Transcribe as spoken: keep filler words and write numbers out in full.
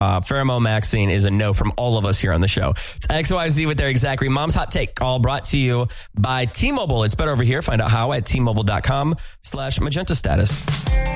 Uh, Pheromone Maxine is a no from all of us here on the show. It's X Y Z with Eric Zachary. Mom's Hot Take, all brought to you by T-Mobile. It's better over here. Find out how at T-Mobile.com slash magenta status.